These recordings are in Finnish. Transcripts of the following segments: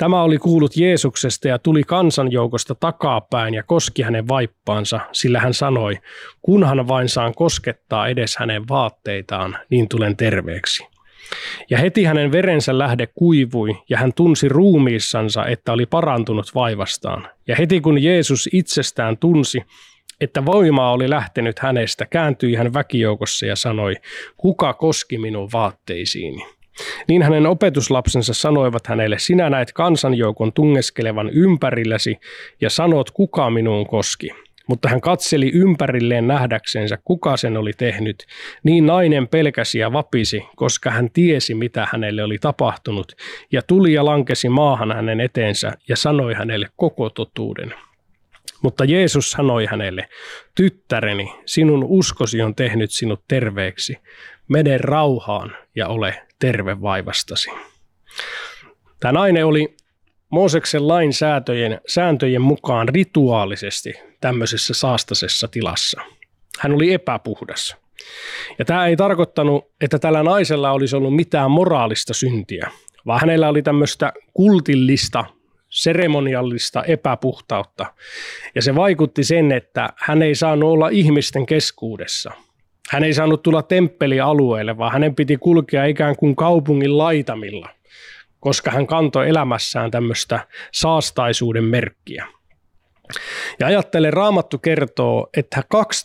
Tämä oli kuullut Jeesuksesta ja tuli kansanjoukosta takapäin ja koski hänen vaippaansa, sillä hän sanoi, kunhan vain saan koskettaa edes hänen vaatteitaan, niin tulen terveeksi. Ja heti hänen verensä lähde kuivui, ja hän tunsi ruumiissansa, että oli parantunut vaivastaan. Ja heti kun Jeesus itsestään tunsi, että voimaa oli lähtenyt hänestä, kääntyi hän väkijoukossa ja sanoi, kuka koski minun vaatteisiini? Niin hänen opetuslapsensa sanoivat hänelle, sinä näet kansanjoukon tungeskelevan ympärilläsi ja sanot, kuka minuun koski. Mutta hän katseli ympärilleen nähdäksensä, kuka sen oli tehnyt. Niin nainen pelkäsi ja vapisi, koska hän tiesi, mitä hänelle oli tapahtunut, ja tuli ja lankesi maahan hänen eteensä ja sanoi hänelle koko totuuden. Mutta Jeesus sanoi hänelle, tyttäreni, sinun uskosi on tehnyt sinut terveeksi. Mene rauhaan ja ole terve vaivastasi. Tämä nainen oli Mooseksen lain sääntöjen mukaan rituaalisesti tämmöisessä saastasessa tilassa. Hän oli epäpuhdas. Ja tämä ei tarkoittanut, että tällä naisella olisi ollut mitään moraalista syntiä, vaan hänellä oli tämmöistä kultillista, seremoniallista epäpuhtautta. Ja se vaikutti sen, että hän ei saanut olla ihmisten keskuudessa. Hän ei saanut tulla temppelialueelle, vaan hänen piti kulkea ikään kuin kaupungin laitamilla, koska hän kantoi elämässään tämmöistä saastaisuuden merkkiä. Ja ajattele, Raamattu kertoo, että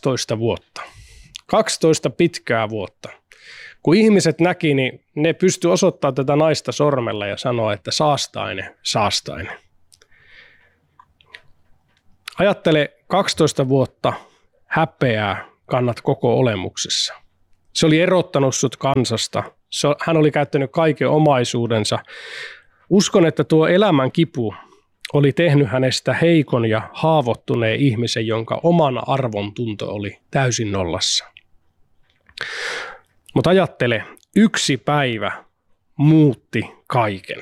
12 pitkää vuotta, kun ihmiset näki, niin ne pystyi osoittamaan tätä naista sormella ja sanoa, että saastainen, saastainen. Ajattele 12 vuotta häpeää kannat koko olemuksessa. Se oli erottanut sut kansasta. Hän oli käyttänyt kaiken omaisuudensa. Uskon, että tuo elämän kipu oli tehnyt hänestä heikon ja haavoittuneen ihmisen, jonka oman arvon tunto oli täysin nollassa. Mutta ajattele, yksi päivä muutti kaiken.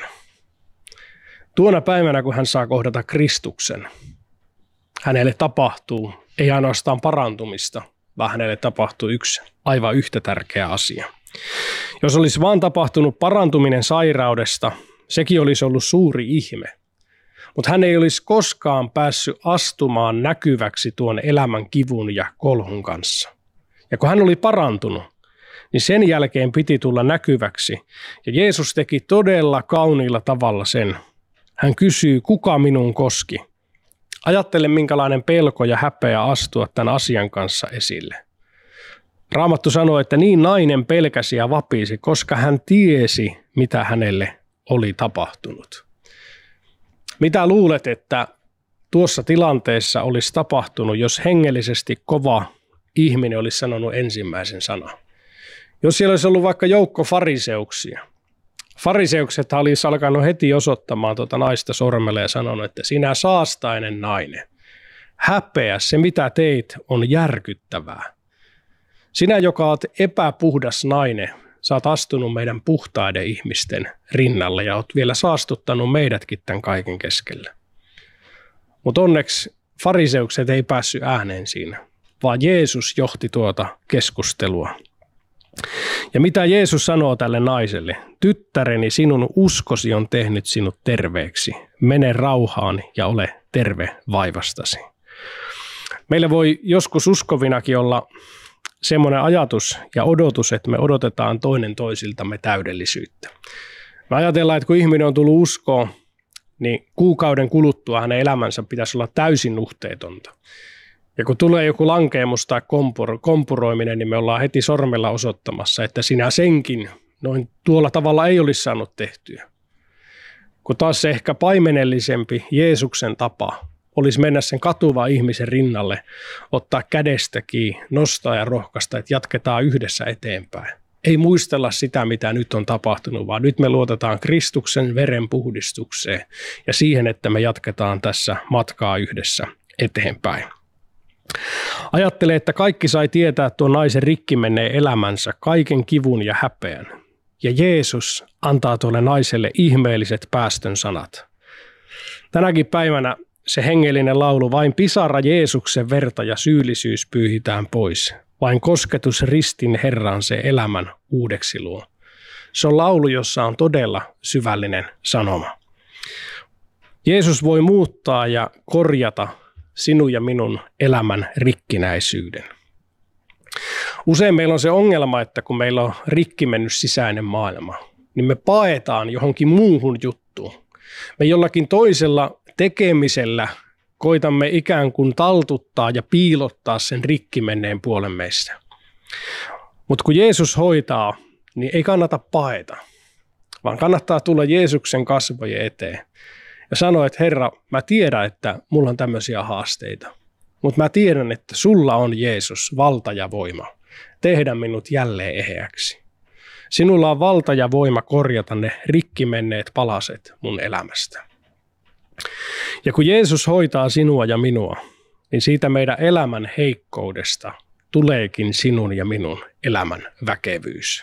Tuona päivänä, kun hän saa kohdata Kristuksen, hänelle tapahtuu ei ainoastaan parantumista, vaan hänelle tapahtuu yksi aivan yhtä tärkeä asia. Jos olisi vaan tapahtunut parantuminen sairaudesta, sekin olisi ollut suuri ihme. Mutta hän ei olisi koskaan päässyt astumaan näkyväksi tuon elämän kivun ja kolhun kanssa. Ja kun hän oli parantunut, niin sen jälkeen piti tulla näkyväksi. Ja Jeesus teki todella kauniilla tavalla sen. Hän kysyy, kuka minun koski? Ajattele, minkälainen pelko ja häpeä astua tämän asian kanssa esille. Raamattu sanoo, että niin nainen pelkäsi ja vapisi, koska hän tiesi, mitä hänelle oli tapahtunut. Mitä luulet, että tuossa tilanteessa olisi tapahtunut, jos hengellisesti kova ihminen olisi sanonut ensimmäisen sanan? Jos siellä olisi ollut vaikka joukko fariseuksia. Fariseukset olisi alkanut heti osoittamaan tuota naista sormella ja sanonut, että sinä saastainen nainen, häpeä, se mitä teit on järkyttävää. Sinä, joka olet epäpuhdas nainen, sä oot astunut meidän puhtaiden ihmisten rinnalle ja oot vielä saastuttanut meidätkin tämän kaiken keskellä. Mutta onneksi fariseukset ei päässyt ääneen siinä, vaan Jeesus johti tuota keskustelua. Ja mitä Jeesus sanoo tälle naiselle? Tyttäreni, sinun uskosi on tehnyt sinut terveeksi. Mene rauhaan ja ole terve vaivastasi. Meillä voi joskus uskovinakin olla semmoinen ajatus ja odotus, että me odotetaan toinen toisiltamme täydellisyyttä. Me ajatellaan, että kun ihminen on tullut uskoon, niin kuukauden kuluttua hänen elämänsä pitäisi olla täysin nuhteetonta. Ja kun tulee joku lankeemus tai kompuroiminen, niin me ollaan heti sormella osoittamassa, että sinä senkin noin tuolla tavalla ei olisi saanut tehtyä. Kun taas se ehkä paimenellisempi Jeesuksen tapa olisi mennä sen katuvan ihmisen rinnalle, ottaa kädestä kiinni, nostaa ja rohkaista, että jatketaan yhdessä eteenpäin. Ei muistella sitä, mitä nyt on tapahtunut, vaan nyt me luotetaan Kristuksen veren puhdistukseen ja siihen, että me jatketaan tässä matkaa yhdessä eteenpäin. Ajattele, että kaikki sai tietää tuon naisen rikki menneen elämänsä, kaiken kivun ja häpeän. Ja Jeesus antaa tuolle naiselle ihmeelliset päästön sanat. Tänäkin päivänä se hengellinen laulu, vain pisara Jeesuksen verta ja syyllisyys pyyhitään pois. Vain kosketus ristin Herran se elämän uudeksi luo. Se on laulu, jossa on todella syvällinen sanoma. Jeesus voi muuttaa ja korjata sinun ja minun elämän rikkinäisyyden. Usein meillä on se ongelma, että kun meillä on rikki mennyt sisäinen maailma, niin me paetaan johonkin muuhun juttuun. Me jollakin toisella tekemisellä koitamme ikään kuin taltuttaa ja piilottaa sen rikki menneen puolen meistä. Mutta kun Jeesus hoitaa, niin ei kannata paeta, vaan kannattaa tulla Jeesuksen kasvojen eteen ja sanoa, että Herra, mä tiedän, että mulla on tämmöisiä haasteita, mutta mä tiedän, että sulla on Jeesus valta ja voima tehdä minut jälleen eheäksi. Sinulla on valta ja voima korjata ne rikki menneet palaset mun elämästä. Ja kun Jeesus hoitaa sinua ja minua, niin siitä meidän elämän heikkoudesta tuleekin sinun ja minun elämän väkevyys.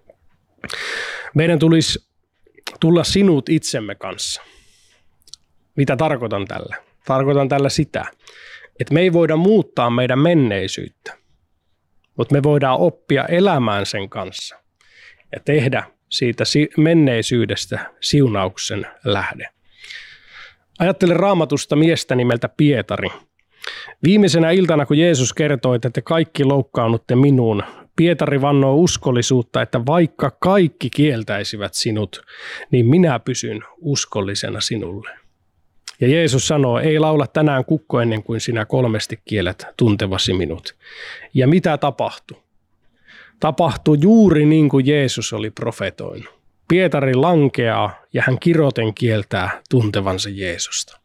Meidän tulisi tulla sinut itsemme kanssa. Mitä tarkoitan tällä? Tarkoitan tällä sitä, että me ei voida muuttaa meidän menneisyyttä, mutta me voidaan oppia elämään sen kanssa ja tehdä siitä menneisyydestä siunauksen lähde. Ajattele Raamatusta miestä nimeltä Pietari. Viimeisenä iltana, kun Jeesus kertoi, että te kaikki loukkaannutte minuun, Pietari vannoo uskollisuutta, että vaikka kaikki kieltäisivät sinut, niin minä pysyn uskollisena sinulle. Ja Jeesus sanoo, ei laula tänään kukko ennen kuin sinä 3 kielät tuntevasi minut. Ja mitä tapahtui? Tapahtui juuri niin kuin Jeesus oli profetoinut. Pietari lankeaa ja hän kiroten kieltää tuntevansa Jeesusta.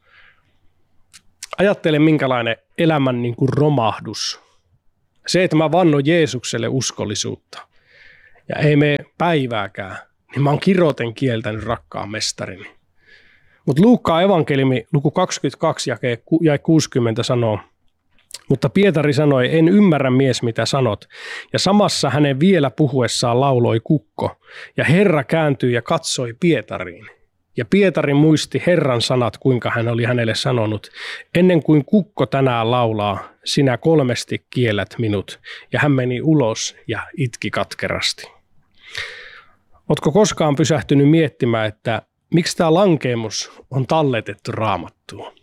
Ajattele minkälainen elämän niin kuin romahdus. Se, että mä vannon Jeesukselle uskollisuutta ja ei mene päivääkään, niin mä oon kiroten kieltänyt rakkaan mestarini. Mutta Luukkaan evankeliumi luku 22 jae 60 sanoo, mutta Pietari sanoi, en ymmärrä mies mitä sanot, ja samassa hänen vielä puhuessaan lauloi kukko, ja Herra kääntyi ja katsoi Pietariin. Ja Pietari muisti Herran sanat, kuinka hän oli hänelle sanonut, ennen kuin kukko tänään laulaa, sinä 3 kiellät minut, ja hän meni ulos ja itki katkerasti. Ootko koskaan pysähtynyt miettimään, että miksi tämä lankeemus on talletettu Raamattuun?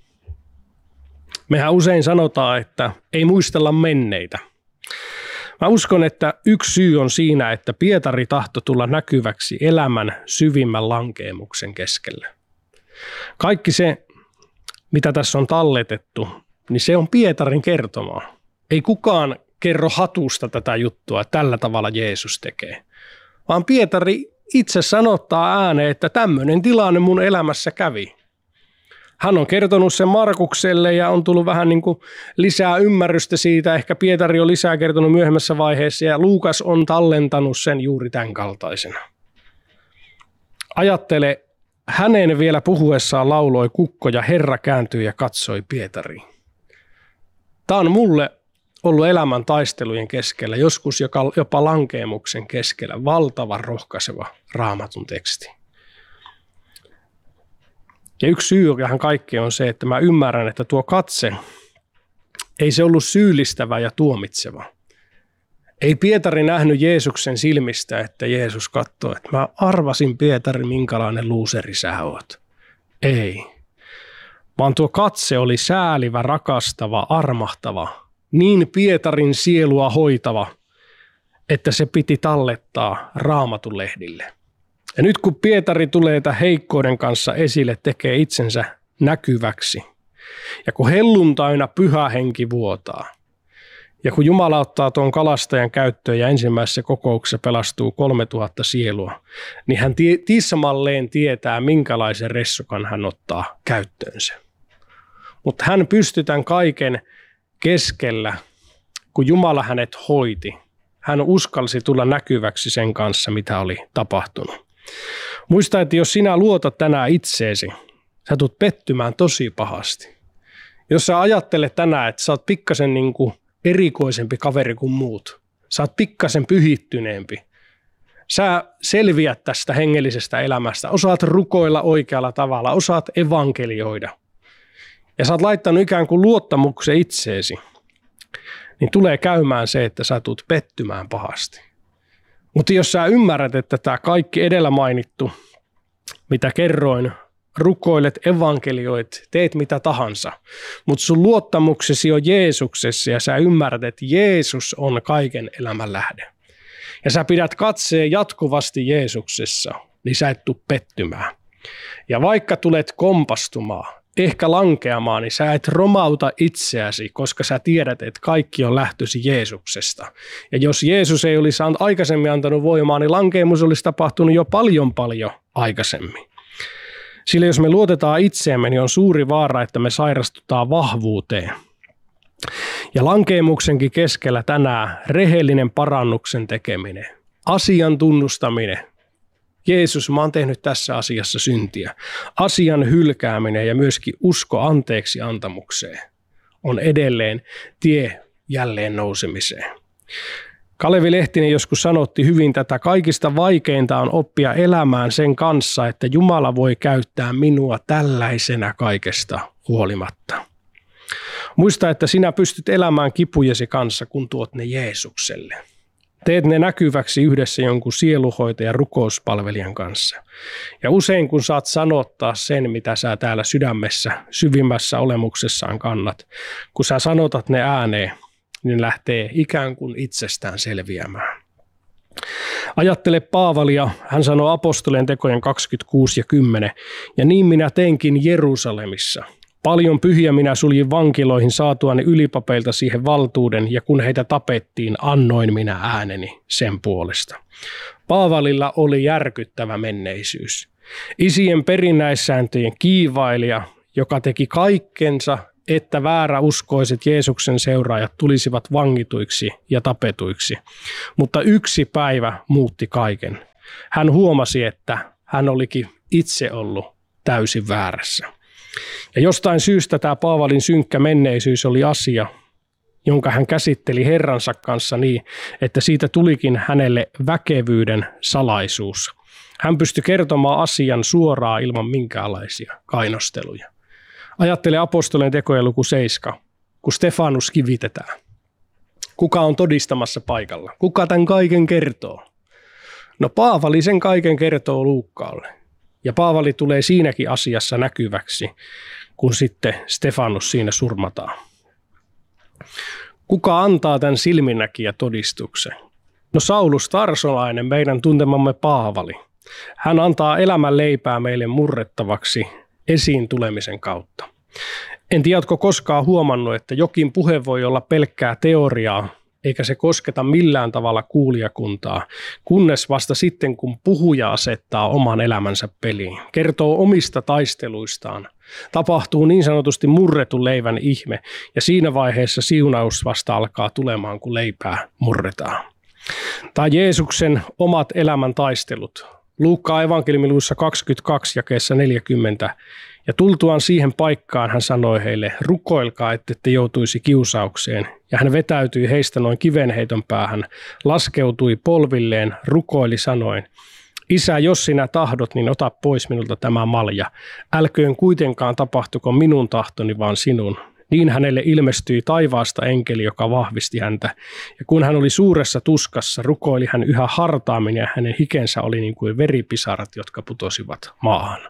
Mehän usein sanotaan, että ei muistella menneitä. Mä uskon, että yksi syy on siinä, että Pietari tahtoi tulla näkyväksi elämän syvimmän lankeemuksen keskellä. Kaikki se, mitä tässä on talletettu, niin se on Pietarin kertomaa. Ei kukaan kerro hatusta tätä juttua, että tällä tavalla Jeesus tekee. Vaan Pietari itse sanottaa ääneen, että tämmöinen tilanne mun elämässä kävi. Hän on kertonut sen Markukselle ja on tullut vähän niin kuin lisää ymmärrystä siitä. Ehkä Pietari on lisää kertonut myöhemmässä vaiheessa ja Luukas on tallentanut sen juuri tämän kaltaisena. Ajattele, hänen vielä puhuessaan lauloi kukko ja Herra kääntyi ja katsoi Pietariin. Tämä on mulle ollut elämän taistelujen keskellä, joskus jopa lankeemuksen keskellä, valtavan rohkaiseva Raamatun teksti. Ja yksi syy tähän kaikkeen on se, että mä ymmärrän, että tuo katse ei se ollut syyllistävä ja tuomitseva. Ei Pietari nähnyt Jeesuksen silmistä, että Jeesus katsoo, että mä arvasin Pietari, minkälainen luuseri sä oot. Ei. Vaan tuo katse oli säälivä, rakastava, armahtava, niin Pietarin sielua hoitava, että se piti tallettaa Raamatun lehdille. Ja nyt kun Pietari tulee tämän heikkouden kanssa esille, tekee itsensä näkyväksi. Ja kun helluntaina pyhä henki vuotaa. Ja kun Jumala ottaa tuon kalastajan käyttöön ja ensimmäisessä kokouksessa pelastuu 3000 sielua, niin hän tismalleen tietää, minkälaisen ressukan hän ottaa käyttöönsä. Mutta hän pystyy tämän kaiken keskellä, kun Jumala hänet hoiti. Hän uskalsi tulla näkyväksi sen kanssa, mitä oli tapahtunut. Muista, että jos sinä luotat tänään itseesi, sä tulet pettymään tosi pahasti. Jos sä ajattelet tänään, että sä oot pikkasen niin kuin erikoisempi kaveri kuin muut, sä oot pikkasen pyhittyneempi, sä selviät tästä hengellisestä elämästä, osaat rukoilla oikealla tavalla, osaat evankelioida ja sä oot laittanut ikään kuin luottamuksen itseesi, niin tulee käymään se, että sä tulet pettymään pahasti. Mutta jos sä ymmärrät, että tämä kaikki edellä mainittu, mitä kerroin, rukoilet, evankelioit, teet mitä tahansa, mutta sun luottamuksesi on Jeesuksessa ja sä ymmärrät, että Jeesus on kaiken elämän lähde. Ja sä pidät katseen jatkuvasti Jeesuksessa, niin sä et tule pettymään. Ja vaikka tulet kompastumaan, ehkä lankeamaan, niin sä et romauta itseäsi, koska sä tiedät, että kaikki on lähtösi Jeesuksesta. Ja jos Jeesus ei olisi aikaisemmin antanut voimaa, niin lankeemus olisi tapahtunut jo paljon aikaisemmin. Sillä jos me luotetaan itseemme, niin on suuri vaara, että me sairastutaan vahvuuteen. Ja lankeemuksenkin keskellä tänään rehellinen parannuksen tekeminen, asian tunnustaminen. Jeesus, mä oon tehnyt tässä asiassa syntiä. Asian hylkääminen ja myöskin usko anteeksi antamukseen on edelleen tie jälleen nousemiseen. Kalevi Lehtinen joskus sanotti hyvin tätä, kaikista vaikeinta on oppia elämään sen kanssa, että Jumala voi käyttää minua tällaisena kaikesta huolimatta. Muista, että sinä pystyt elämään kipujesi kanssa, kun tuot ne Jeesukselle. Teet ne näkyväksi yhdessä jonkun sieluhoitajan rukouspalvelijan kanssa. Ja usein kun saat sanottaa sen, mitä sä täällä sydämessä, syvimmässä olemuksessaan kannat, kun sä sanotat ne ääneen, niin lähtee ikään kuin itsestään selviämään. Ajattele Paavalia, hän sanoi apostolien tekojen 26 ja 10, ja niin minä teinkin Jerusalemissa. Paljon pyhiä minä suljin vankiloihin saatuani ylipapeilta siihen valtuuden, ja kun heitä tapettiin, annoin minä ääneni sen puolesta. Paavalilla oli järkyttävä menneisyys. Isien perinnäissääntöjen kiivailija, joka teki kaikkensa, että vääräuskoiset Jeesuksen seuraajat tulisivat vangituiksi ja tapetuiksi. Mutta yksi päivä muutti kaiken. Hän huomasi, että hän olikin itse ollut täysin väärässä. Ja jostain syystä tämä Paavalin synkkä menneisyys oli asia, jonka hän käsitteli Herransa kanssa niin, että siitä tulikin hänelle väkevyyden salaisuus. Hän pystyi kertomaan asian suoraan ilman minkäänlaisia kainosteluja. Ajattele apostolien tekojen luku 7, kun Stefanus kivitetään. Kuka on todistamassa paikalla? Kuka tämän kaiken kertoo? No Paavali sen kaiken kertoo Luukkaalle. Ja Paavali tulee siinäkin asiassa näkyväksi, kun sitten Stefanus siinä surmataan. Kuka antaa tämän silminnäkijä todistuksen? No Saulus Tarsolainen, meidän tuntemamme Paavali. Hän antaa elämän leipää meille murrettavaksi esiin tulemisen kautta. En tiedä, oletko koskaan huomannut, että jokin puhe voi olla pelkkää teoriaa, eikä se kosketa millään tavalla kuulijakuntaa, kunnes vasta sitten, kun puhuja asettaa oman elämänsä peliin, kertoo omista taisteluistaan, tapahtuu niin sanotusti murretun leivän ihme, ja siinä vaiheessa siunaus vasta alkaa tulemaan, kun leipää murretaan. Tai Jeesuksen omat elämän taistelut. Luukkaan evankeliumiluvussa 22 jakeessa 40. Ja tultuaan siihen paikkaan hän sanoi heille, rukoilkaa, ettette joutuisi kiusaukseen. Ja hän vetäytyi heistä noin kivenheiton päähän, laskeutui polvilleen, rukoili sanoen, Isä, jos sinä tahdot, niin ota pois minulta tämä malja. Älköön kuitenkaan tapahtuko minun tahtoni, vaan sinun. Niin hänelle ilmestyi taivaasta enkeli, joka vahvisti häntä. Ja kun hän oli suuressa tuskassa, rukoili hän yhä hartaammin ja hänen hikensä oli niin kuin veripisarat, jotka putosivat maahan.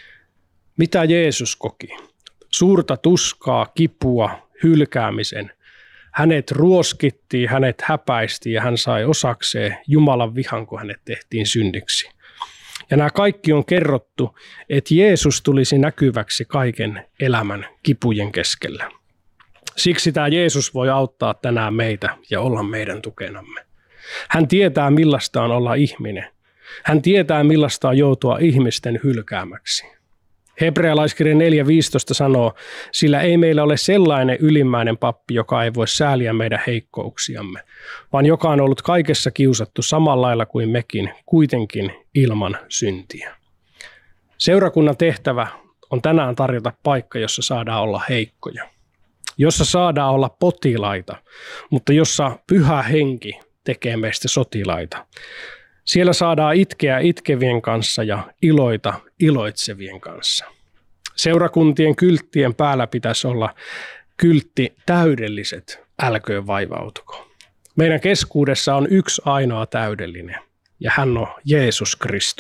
Mitä Jeesus koki? Suurta tuskaa, kipua, hylkäämisen. Hänet ruoskittiin, hänet häpäistiin ja hän sai osakseen Jumalan vihan, kun hänet tehtiin syndiksi. Ja nämä kaikki on kerrottu, että Jeesus tulisi näkyväksi kaiken elämän kipujen keskellä. Siksi tämä Jeesus voi auttaa tänään meitä ja olla meidän tukenamme. Hän tietää, millaista on olla ihminen. Hän tietää, millaista on joutua ihmisten hylkäämäksi. Hebrealaiskirja 4.15 sanoo, sillä ei meillä ole sellainen ylimmäinen pappi, joka ei voi sääliä meidän heikkouksiamme, vaan joka on ollut kaikessa kiusattu samalla lailla kuin mekin, kuitenkin ilman syntiä. Seurakunnan tehtävä on tänään tarjota paikka, jossa saadaan olla heikkoja, jossa saadaan olla potilaita, mutta jossa Pyhä Henki tekee meistä sotilaita. Siellä saadaan itkeä itkevien kanssa ja iloita iloitsevien kanssa. Seurakuntien kylttien päällä pitäisi olla kyltti täydelliset, älköön vaivautuko. Meidän keskuudessa on yksi ainoa täydellinen ja hän on Jeesus Kristus.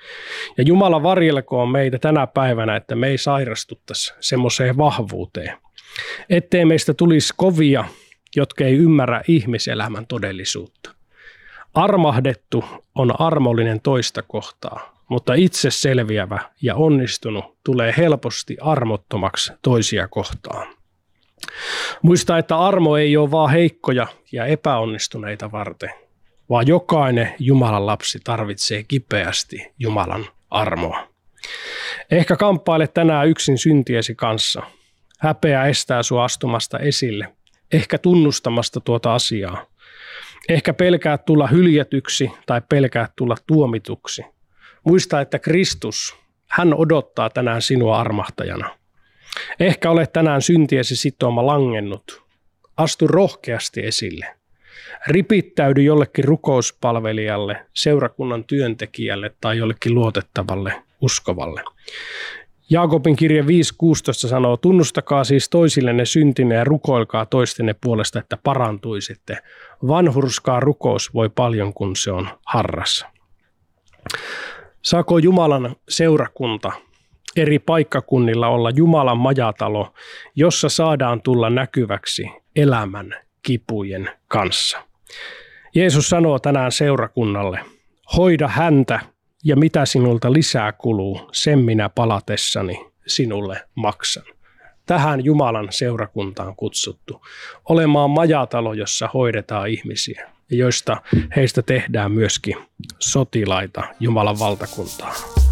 Ja Jumala varjelkoon meitä tänä päivänä, että me ei sairastuttaisi semmoiseen vahvuuteen. Ettei meistä tulisi kovia, jotka ei ymmärrä ihmiselämän todellisuutta. Armahdettu on armollinen toista kohtaa, mutta itse selviävä ja onnistunut tulee helposti armottomaksi toisia kohtaan. Muista, että armo ei ole vaan heikkoja ja epäonnistuneita varten, vaan jokainen Jumalan lapsi tarvitsee kipeästi Jumalan armoa. Ehkä kamppaile tänään yksin syntiesi kanssa. Häpeä estää sua astumasta esille, ehkä tunnustamasta tuota asiaa. Ehkä pelkäät tulla hyljätyksi tai pelkäät tulla tuomituksi. Muista, että Kristus, hän odottaa tänään sinua armahtajana. Ehkä olet tänään syntiesi sitooma langennut. Astu rohkeasti esille. Ripittäydy jollekin rukouspalvelijalle, seurakunnan työntekijälle tai jollekin luotettavalle uskovalle. Jaakobin kirje 5.16 sanoo, tunnustakaa siis toisillenne syntinne ja rukoilkaa toistenne puolesta, että parantuisitte. Vanhurskaa rukous voi paljon, kun se on harras. Saako Jumalan seurakunta eri paikkakunnilla olla Jumalan majatalo, jossa saadaan tulla näkyväksi elämän kipujen kanssa? Jeesus sanoo tänään seurakunnalle, hoida häntä ja mitä sinulta lisää kuluu, sen minä palatessani sinulle maksan. Tähän Jumalan seurakuntaan kutsuttu, olemaan majatalo, jossa hoidetaan ihmisiä ja joista heistä tehdään myöskin sotilaita Jumalan valtakuntaan.